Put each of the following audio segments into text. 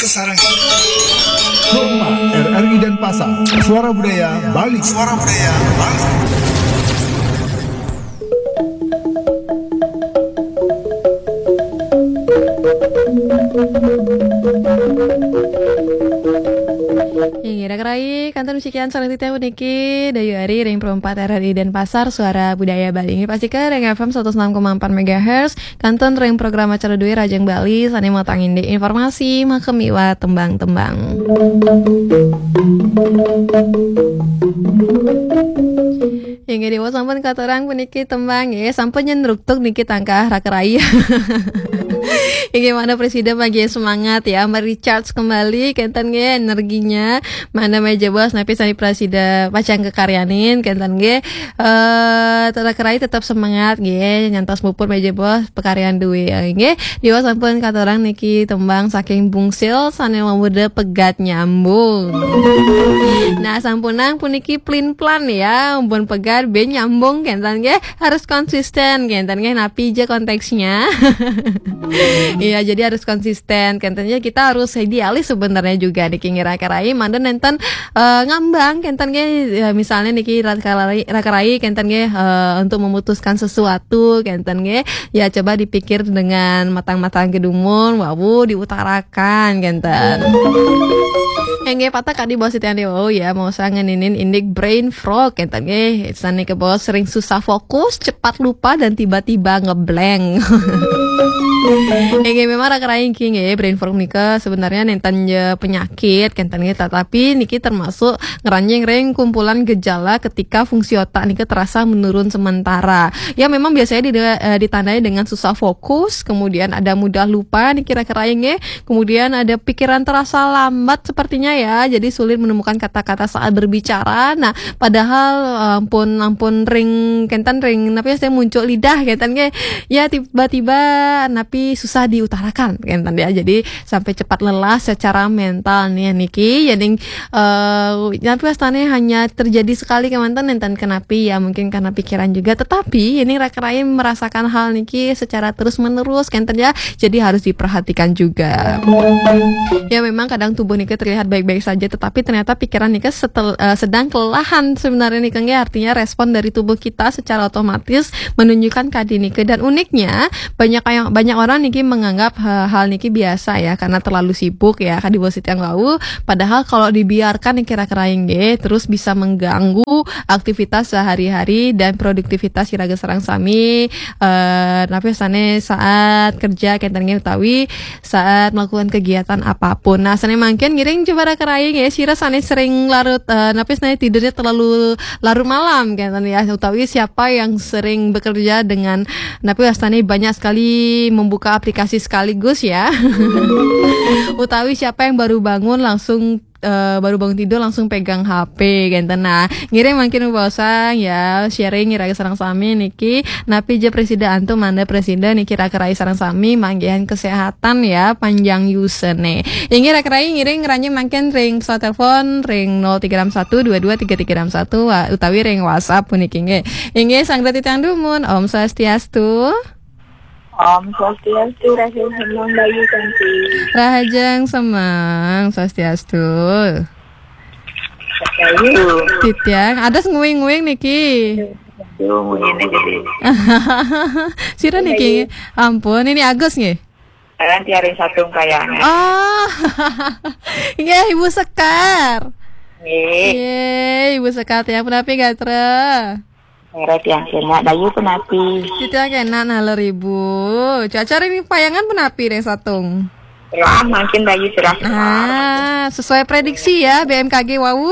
Sarang. Rumah RRI Denpasar, Suara Budaya Bali. Suara Budaya Bali. Kira-kira kantor musikian salah titik uniki Dayu Ari ring perempat RRI Denpasar Suara Budaya Bali. Ini pasti ke ring FM 106,4 MHz. Kanton ring program acara Dwi Rajang Bali. Sani mau tangin di informasi makemiwa tembang-tembang. Yang di bawah sampun kata orang puniki tembang ya sampun nyenruktuk niki tangkah rakerai. Yang mana presiden bagi semangat ya merecharge kembali kentan ge energinya mana meja bos napi sani presiden pacang kekaryanin kentan ge rakerai tetap semangat ge nyantos mupur meja bos pekaryan duwe ge di bawah sampun kata orang niki tembang saking bungsil sani mamuda pegat nyambung. Nah sampunang puniki plin plan ya umpun pegat ben nyambung kentan ge harus konsisten kentan ge napi aja konteksnya. Iya jadi harus konsisten kentannya kita harus idealis sebenarnya juga niki ngirakarai mandan nenten ngambang kentan ge ya, misalnya niki rakarai kentan ge untuk memutuskan sesuatu kentan ge ya coba dipikir dengan matang-matang kedumun wawu diutarakan kentan. Yang patah kadi bos itu yang ya mau sangeninin indik brain frog kentan ge sani ke bos sering susah fokus cepat lupa dan tiba-tiba ngeblank. Memang rakyat king ya brain fog nika sebenarnya nentan penyakit kentan ge tetapi niki termasuk ngeranjing ring kumpulan gejala ketika fungsi otak nika terasa menurun sementara. Ya memang biasanya ditandai dengan susah fokus, kemudian ada mudah lupa niki rakyat kemudian ada pikiran terasa lambat sepertinya ya, jadi sulit menemukan kata-kata saat berbicara. Nah, padahal ampun ring kentan ring napi saya muncul lidah kentan ge ya tiba-tiba napi susah diutarakan kentan dia. Jadi sampai cepat lelah secara mental nih niki. Jadi napi pastane hanya terjadi sekali kemantan nentan kenapi ya mungkin karena pikiran juga. Tetapi ini rakyat merasakan hal niki secara terus-menerus kentan ya. Jadi harus diperhatikan juga. Ya memang kadang tubuh niki terlihat baik-baik saja tetapi ternyata pikiran niki sedang kelelahan sebenarnya niki artinya respon dari tubuh kita secara otomatis menunjukkan kadi niki. Dan uniknya banyak orang niki menganggap hal niki biasa ya karena terlalu sibuk ya kadi bosit yang lalu, padahal kalau dibiarkan niki kira-kira terus bisa mengganggu aktivitas sehari-hari dan produktivitas iraga sarang sami napi sane saat kerja kentan utawi saat melakukan kegiatan apapun. Nah sane mangkin ngiring coba keraing ya sira sane sering larut napi sane tidurnya terlalu larut malam kentan ya utawi siapa yang sering bekerja dengan napi sane banyak sekali membuka aplikasi sekaligus ya. Utawi siapa yang baru bangun tidur langsung pegang HP gitu. Nah, ngiring makin bosang ya sharing ngira sareng sami niki napi je presiden antu manda presiden niki kira-kira sareng sami manggihan kesehatan ya panjang usene. Yang kira-kira ngiring ngeranjing makin ring pesawat telepon ring 0361223361 utawi ring WhatsApp puniki nge. Inge sanggra titang dumun Om Swastiastu. Om Swastiastu, Rahajang Semang Bayu Kanti. Rahajang Semang Swastiastu. Bayu. Titiang, ada nguing-nguing niki. Ngene jadi. Sira niki. Ampun, ini Agus nggih. Nanti hari satu kayaknya. Oh. Iya, Ibu Sekar. Nggih. Ibu Sekar tiang penapi gatra. Merek yang kena Bayu penapi. Kita kena nalor Ibu. Cuaca ini payangan penapi deh satung. Wah, makin Bayu cerah. Sesuai prediksi ya BMKG wau.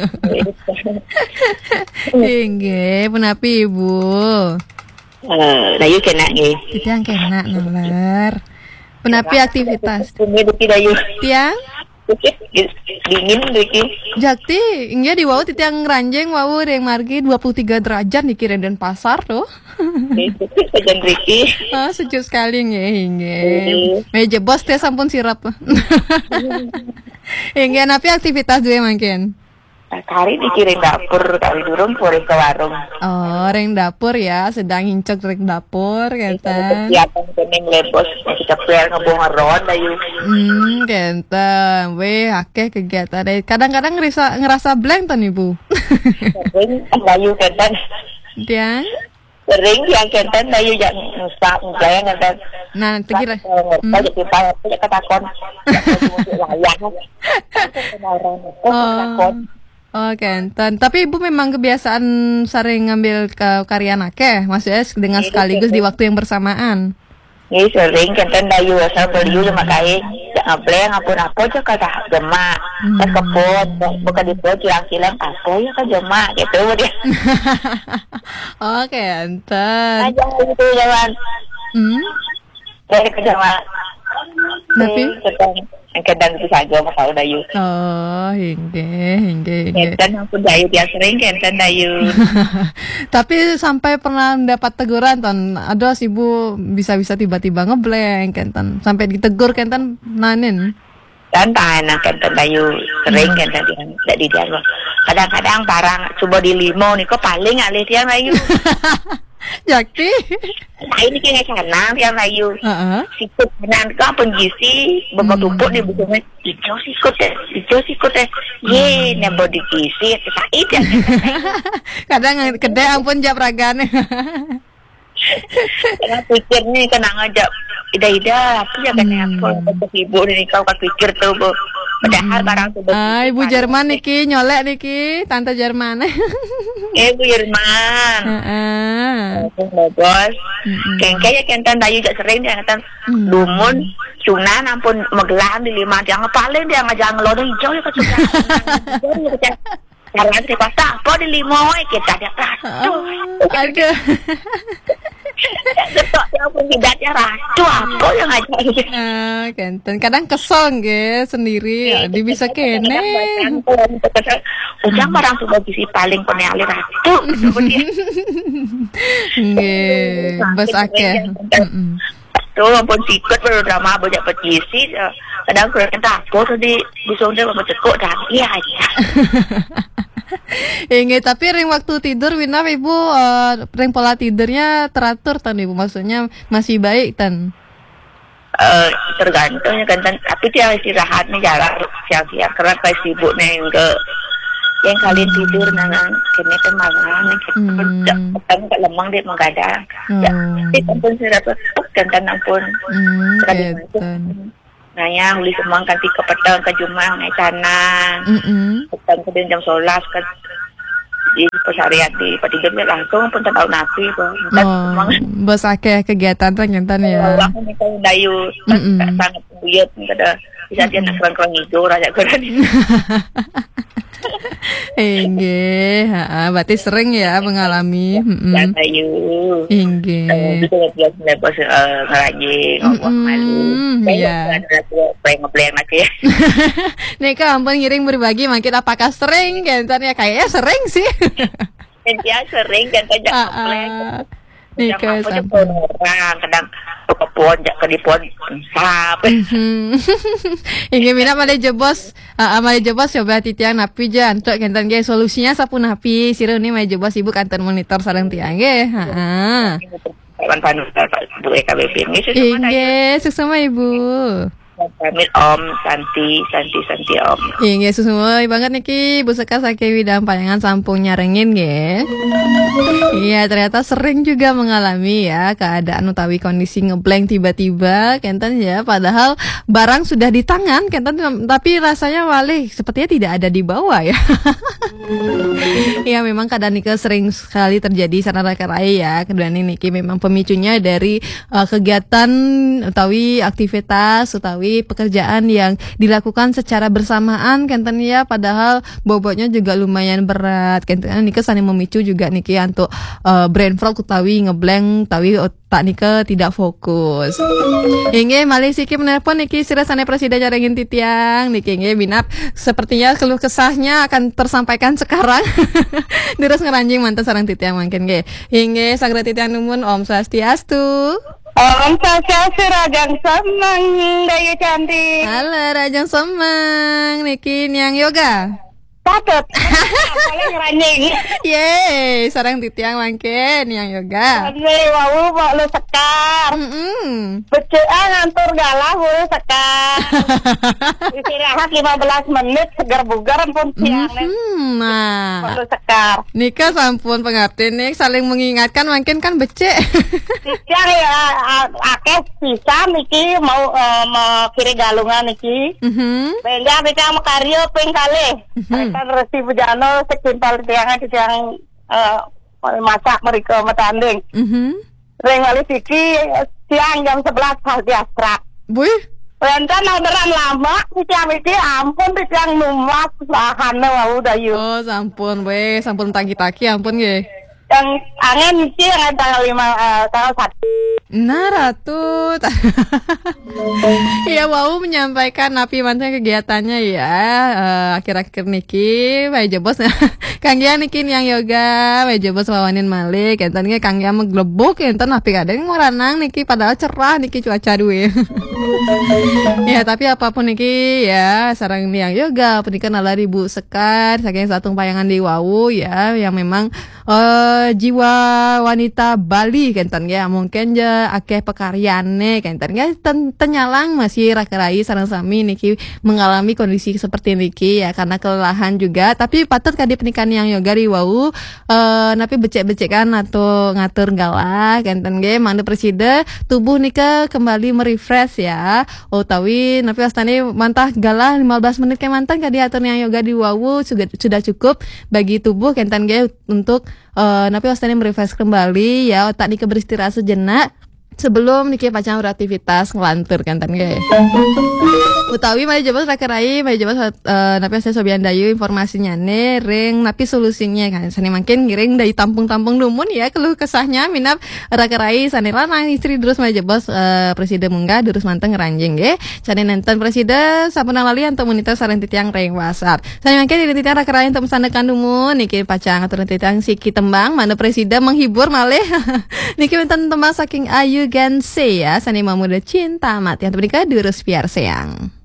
Inge, penapi Ibu. Bayu kena nggih. Kita kena nalar. Penapi aktivitas. Duki Bayu. Tiang? Dingin duki. Jakti, inge di wau titiang ranjeng wau yang margi 23 derajat niki Denpasar tuh. Sajan Riki. Sejuk sekali nge. Meja bos teh sampun sirap. Inge napi aktivitas dua makin. Kari dikirim dapur, kari durung puri ke warung. Oh, ring dapur ya, sedang hincok ring dapur kenten. Kegiatan kening lebos, masih kepel ngebongeron dayu. Kenten. Weh, akeh kegiatan deh. Kadang-kadang ngerasa blank tan Ibu. Sering dayu kenten. Dia. Sering yang kenten dayu yang nusak ngelayang kenten. Nah, kira. Ngerti kita ketakon. Layang. Ketakon. Oh, kenten. Tapi Ibu memang kebiasaan sering ngambil ke karya akeh, maksudnya dengan sekaligus di waktu yang bersamaan. Ini sering kenten dayu asal beliu sama kain. Ngebleng apa aja kata gemak. Pas kepot, bukan di pot kilang-kilang apa ya kan gemak gitu dia. Oh, kenten. Aja itu jalan. Dari ke Jawa. Tapi kadang itu saja masalah dayu. oh, hingga. Kenten aku dayu dia sering kenten dayu. Tapi sampai pernah mendapat teguran ton. Aduh, si Ibu bisa-bisa tiba-tiba ngeblank kenten. Sampai ditegur kenten nanin. Dan tanah kenten dayu sering kenten dia tidak di dia. Kadang-kadang barang coba di limo nih kok paling alih dia dayu. Jakti. Nah ini kayak sana yang layu. Sikut benar kau penggisi bapak tumpuk di bukunya hijau sikut deh. Ye nebo digisi sakit ya. Kadang kedai ampun jap ragane. Karena pikir nih kena ngajak ida apa ya kena apa ibu ini kau kan pikir tuh bu. Padahal barang tuh. Ibu Jerman niki nyolek niki tante Jerman. Ibu Jerman. Bos. Kengkaya kenten dayu jak sering dia kenten lumun sunan ampun megelan di lima dia paling dia ngajak ngelodong hijau ya kecuali. Karena di pasta apa di limo kita dia aduh. Getok dia pun tidak ya ratu apa yang ngajak. Kenten kadang kesel nggih sendiri di bisa kene. Ujang barang sudah bisi paling peneali ratu. Nggih, bes akeh. Tuh ampun sikut baru drama banyak petisi. Kadang kurang takut tadi disonde mau cekuk dah. Iya aja. Ingat tapi ring waktu tidur Wina Ibu ring pola tidurnya teratur tan Ibu maksudnya masih baik tan. Tergantung ya kan tapi dia istirahat nih jalan siang-siang karena kayak sibuk nih yang kalian tidur nanang kini kan malam nih kan lemang dia menggadang ya tapi ampun saya dapat kan ampun nanya uli semang kanti ke petang ke jumang naik tanah petang ke jam 11 ke di pesariat di petidur langsung pun tahu napi bos akeh kegiatan ternyata ya Allah ini kau dayu sangat buyut kada bisa dia nak kerang hijau raja kerang Inggih, berarti sering ya mengalami. Dayu. Inggih. Bisa lihat bos ngerajin, ngomong malu. Iya. Pengen ngebleng lagi. Nih kan ampun ngiring berbagi, makin apakah sering? Kentan ya kayaknya sering sih. Dia sering kan tajak ngebleng. Nika sampai orang kadang kepon jak ke dipon sap. Inge mina male jebos coba titiang napi jan tok kentan ge solusinya sapu napi sireun ni male jebos ibu kantor monitor sareng tiang ge. Kawan panu Bu EKBP ini Inge sukses ibu. Pamit Om Santi Om. Inge sukses banget niki Bu Seka sakewi dan payangan sampung nyarengin ge. Iya ternyata sering juga mengalami ya keadaan utawi kondisi ngeblank tiba-tiba Kenten ya padahal barang sudah di tangan Kenten tapi rasanya walih sepertinya tidak ada di bawah ya. Iya memang kadang Nike sering sekali terjadi sarana kerai ya kedua Niki memang pemicunya dari kegiatan utawi aktivitas utawi pekerjaan yang dilakukan secara bersamaan Kenten ya padahal bobotnya juga lumayan berat Kenten Nike saling memicu juga Niki untuk brain fog utawi ngeblank utawi otak Nike tidak fokus. Inge malih siki menelpon niki sirasane presiden jarengin titiang niki inge binap sepertinya keluh kesahnya akan tersampaikan sekarang. Terus ngeranjing mantan sareng titiang mungkin ge. Inge sagra titiang numun Om Swastiastu. Om Swastiastu Rajang Semang Dayu cantik. Halo Rajang Semang niki niang yoga. Patut. Boleh ngeranjing. Yeay, sarang titiang mangken yang yoga. Ini wau mau lu sekar. Becaan ngantur galah boleh sekar. Istirahat 15 menit segar bugar pun siang. Nah, Perlu sekar. Nika sampun pengertian nih saling mengingatkan mungkin kan becek. Siang ya akeh bisa niki mau kiri galungan niki. Bengga bika makaryo ping kalih. Kan resi bujano sekintal tiangan tiang masak mereka matanding. Ring wali siki siang jam 11 hal diastrak. Buih. Rentan orderan lama si tiang iki ampun si tiang numas bahana wau dayu. Oh, sampun we, sampun taki-taki ampun ge. Yang angin iki yang tanggal 5 tanggal 1. Nah, Ratu. Ya, mau menyampaikan napi mantan kegiatannya ya. Akhir-akhir niki, Bae Jebos. Kang Gia niki yang yoga, Bae Jebos wawanin malik. Entannya Kang Gia meglebuk, entan napi kadang ngoranang niki padahal cerah niki cuaca duwe. Ya, tapi apapun niki ya, sarang yang yoga, pendidikan ala ribu sekar, saking satu payangan di Wawu ya, yang memang jiwa wanita Bali kentan ya, mungkin je akeh pekaryane kentan ya, tenyalang masih rakerai sareng sami niki mengalami kondisi seperti niki ya karena kelelahan juga, tapi patut kadi pernikahan yang yoga di Wawu napi becek-becekan atau ngatur galak kentan ge mangde presiden tubuh nika kembali merefresh ya. Tawi napi astane mantah galah 15 menit ke mantan kadi atur yang yoga di Wawu sudah cukup bagi tubuh kentan ge untuk napi astane merefresh kembali ya, otak nika beristirahat sejenak sebelum niki pacang beraktivitas ngelantur kan tan ge. Utawi mari jebos rakerai, mari jebos napi saya sobian dayu informasinya ne ring napi solusinya kan. Sani makin ngiring dari tampung-tampung dumun ya keluh kesahnya minap rakerai sani lanang istri terus mari jebos presiden munggah terus manteng ngeranjing ge. Sani nenten presiden sampun lali untuk monitor sareng titiang ring WhatsApp. Sani makin di titiang rakerai untuk mesandekan dumun niki pacang atur titiang siki tembang mana presiden menghibur malih. Niki menten tembang saking Ayu Gense ya, sani mamuda cinta mati yang terberika durus biar sayang.